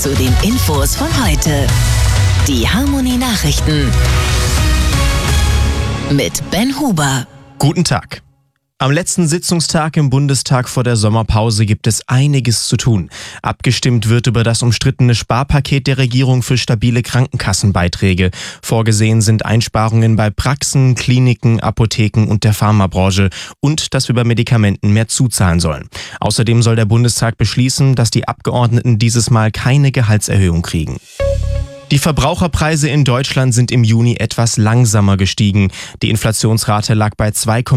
zu den Infos von heute. Die Harmony Nachrichten mit Ben Huber. Guten Tag. Am letzten Sitzungstag im Bundestag vor der Sommerpause gibt es einiges zu tun. Abgestimmt wird über das umstrittene Sparpaket der Regierung für stabile Krankenkassenbeiträge. Vorgesehen sind Einsparungen bei Praxen, Kliniken, Apotheken und der Pharmabranche und dass wir bei Medikamenten mehr zuzahlen sollen. Außerdem soll der Bundestag beschließen, dass die Abgeordneten dieses Mal keine Gehaltserhöhung kriegen. Die Verbraucherpreise in Deutschland sind im Juni etwas langsamer gestiegen. Die Inflationsrate lag bei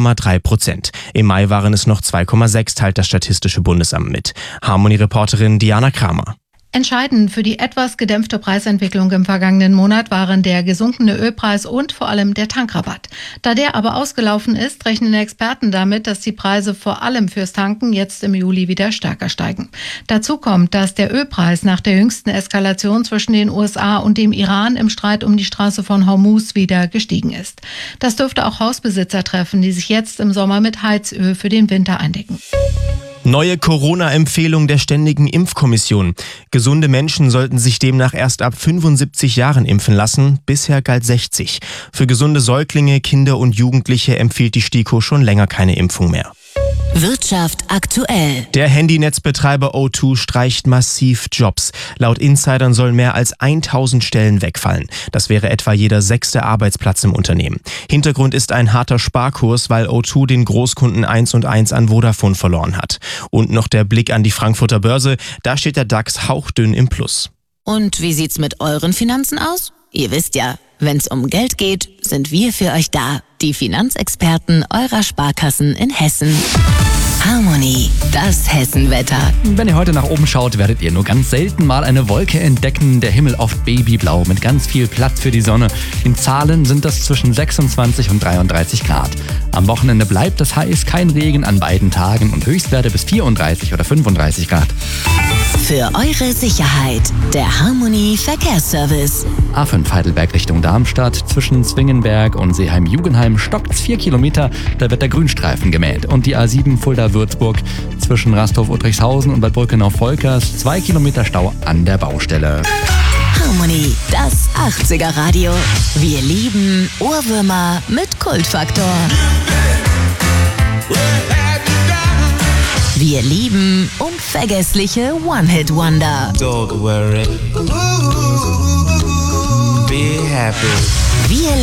2,3%. Im Mai waren es noch 2,6, teilt das Statistische Bundesamt mit. Harmony-Reporterin Diana Kramer. Entscheidend für die etwas gedämpfte Preisentwicklung im vergangenen Monat waren der gesunkene Ölpreis und vor allem der Tankrabatt. Da der aber ausgelaufen ist, rechnen Experten damit, dass die Preise vor allem fürs Tanken jetzt im Juli wieder stärker steigen. Dazu kommt, dass der Ölpreis nach der jüngsten Eskalation zwischen den USA und dem Iran im Streit um die Straße von Hormuz wieder gestiegen ist. Das dürfte auch Hausbesitzer treffen, die sich jetzt im Sommer mit Heizöl für den Winter eindecken. Neue Corona-Empfehlung der Ständigen Impfkommission. Gesunde Menschen sollten sich demnach erst ab 75 Jahren impfen lassen. Bisher galt 60. Für gesunde Säuglinge, Kinder und Jugendliche empfiehlt die STIKO schon länger keine Impfung mehr. Wirtschaft aktuell. Der Handynetzbetreiber O2 streicht massiv Jobs. Laut Insidern sollen mehr als 1000 Stellen wegfallen. Das wäre etwa jeder 6. Arbeitsplatz im Unternehmen. Hintergrund ist ein harter Sparkurs, weil O2 den Großkunden 1&1 an Vodafone verloren hat. Und noch der Blick an die Frankfurter Börse. Da steht der DAX hauchdünn im Plus. Und wie sieht's mit euren Finanzen aus? Ihr wisst ja, wenn's um Geld geht, sind wir für euch da. Die Finanzexperten eurer Sparkassen in Hessen. Harmony, das Hessenwetter. Wenn ihr heute nach oben schaut, werdet ihr nur ganz selten mal eine Wolke entdecken. Der Himmel oft babyblau mit ganz viel Platz für die Sonne. In Zahlen sind das zwischen 26 und 33 Grad. Am Wochenende bleibt es heiß, kein Regen an beiden Tagen und Höchstwerte bis 34 oder 35 Grad. Für eure Sicherheit, der Harmony Verkehrsservice. A5 Heidelberg Richtung Darmstadt. Zwischen Zwingenberg und Seeheim-Jugenheim stockt's 4 Kilometer. Da wird der Grünstreifen gemäht. Und die A7 Fulda-Würzburg zwischen Rasthof-Uttrichshausen und Bad Brückenau-Volkers 2 Kilometer Stau an der Baustelle. Harmony, das 80er Radio. Wir lieben Ohrwürmer mit Kultfaktor. Wir lieben unvergessliche One-Hit-Wonder. Don't worry. Be happy. Wir